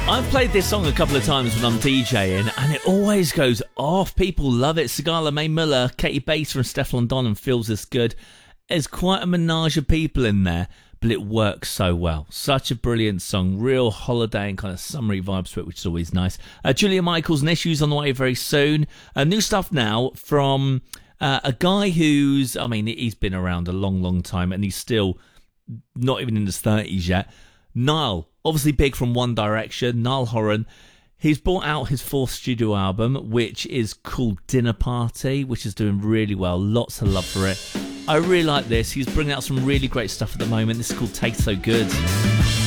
I've played this song a couple of times when I'm DJing, and it always goes off. People love it. Sigala May Muller, Katie Bates from Stefflon Don and Feels This Good. There's quite a menage of people in there, but it works so well. Such a brilliant song. Real holiday and kind of summery vibes to it, which is always nice. Julia Michaels and Issues on the way very soon. New stuff now from a guy who's, I mean, he's been around a long, long time, and he's still not even in his 30s yet. Niall, obviously big from One Direction, Niall Horan. He's brought out his fourth studio album, which is called Dinner Party, which is doing really well. Lots of love for it. I really like this. He's bringing out some really great stuff at the moment. This is called Taste So Good.